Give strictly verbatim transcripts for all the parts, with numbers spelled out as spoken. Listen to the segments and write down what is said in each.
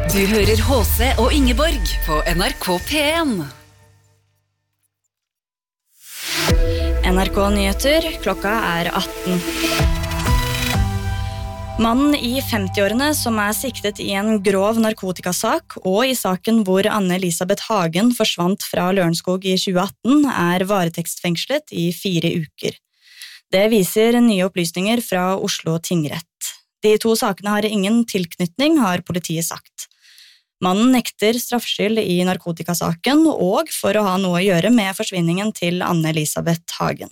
Du hører H C og Ingeborg på N R K P en. N R K Nyheter, klokka er atten. Mannen i femti-årene som er siktet i en grov narkotikasak og i saken hvor Anne-Elisabeth Hagen forsvant fra Lørenskog i tjue atten er varetektsfengslet i fire uker. Det viser nye opplysninger fra Oslo tingrett. De to sakene har ingen tilknytning, har politiet sagt. Mannen nekter straffskyld i narkotikasaken og for å ha noe å gjøre med forsvinningen til Anne-Elisabeth Hagen.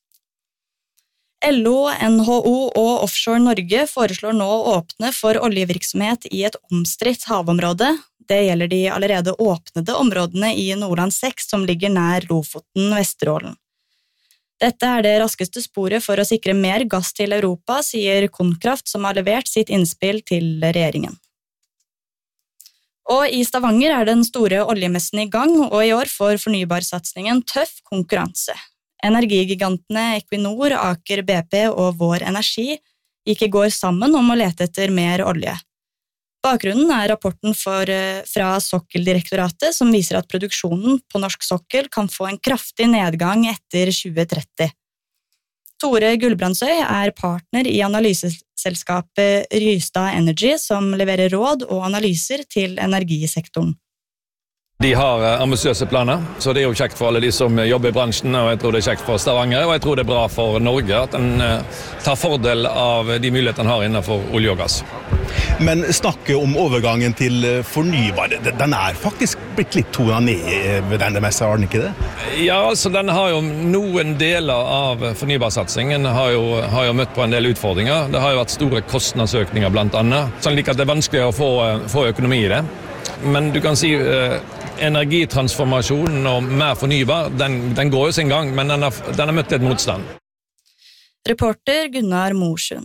L O, N H O og Offshore Norge foreslår nå å åpne for oljevirksomhet i et omstridt havområde. Det gjelder de allerede åpnede områdene i Nordland seks som ligger nær Lofoten, Vesterålen. Dette er det raskeste sporet for å sikre mer gass til Europa, sier Konkraft som har levert sitt innspill til regjeringen. Og i Stavanger er den store oljemessen i gang, og i år får fornybarsatsingen tøff konkurranse. Energigigantene Equinor, Aker B P og Vår Energi gikk i går sammen om å lete etter mer olje. Bakgrunnen er rapporten for, fra Sokkeldirektoratet som viser at produksjonen på norsk sokkel kan få en kraftig nedgang etter tjue tretti. Tore Gulbrandsøy er partner i analyseselskapet Rystad Energy som leverer råd og analyser til energisektoren. De har ambisiøse planer, så det er jo kjekt for alle de som jobber i bransjen, og jeg tror det er kjekt for Stavanger, og jeg tror det er bra for Norge at den tar fordel av de mulighetene den har innenfor olje og gass. Men snakke om overgangen til fornybar, den er faktisk blitt litt tonet ned ved denne messa, har den ikke det? Ja, altså den har jo noen deler av fornybarsatsingen har jo, har jo møtt på en del utfordringer. Det har jo vært store kostnadsøkninger blant annet, sånn like at det er vanskelig å få, få økonomi i det. Men du kan si eh, energitransformasjonen og mer fornybar, den, den går jo sin gang, men den har, den har møtt et motstand. Reporter Gunnar Morsund.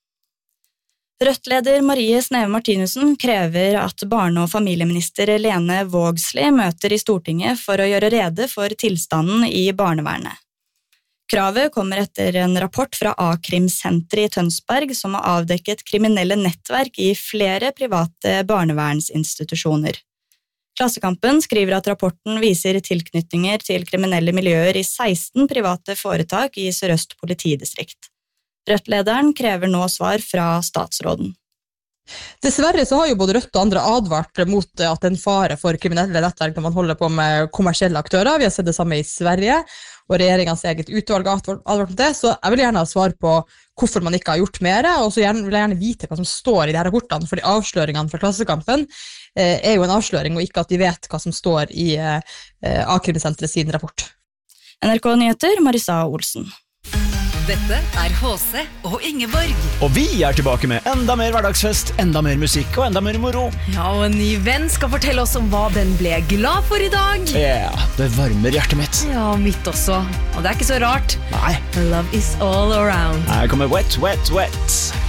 Rødt-leder Marie Sneve Martinussen krever at barne- og familieminister Lene Vågslid møter i Stortinget for å gjøre rede for tilstanden i barnevernet. Kravet kommer etter en rapport fra A-krimsenteret i Tønsberg som har avdekket kriminelle nettverk i flere private barnevernsinstitusjoner. Klassekampen skriver at rapporten viser tilknytninger til kriminelle miljøer i seksten private foretak i Sør-Øst politidistrikt. Rødt-lederen krever nå svar fra statsråden. Dessverre så har jo både Rødt og andre advart mot at det er en fare for kriminelle nettverk når man holder på med kommersielle aktører. Vi har sett det samme i Sverige, og regjeringens eget utvalg har advart mot det, så jeg vil gjerne ha svar på hvorfor man ikke har gjort mer, og så vil jeg gjerne vite hva som står i de her rapportene, fordi avsløringene fra Klassekampen eh, er jo en avsløring, og ikke at de vet hva som står i eh, A-krimsenteret sin rapport. N R K Nyheter, Marissa Olsen. Dette er H C og Ingeborg. Og vi er tilbake med enda mer hverdagsfest, enda mer musikk og enda mer moro. Ja, og en ny venn skal fortelle oss om hva den ble glad for i dag. Ja, yeah, det varmer hjertet mitt. Ja, mitt også. Og det er ikke så rart. Nei. Love is all around. Her kommer Wet, Wet, Wet.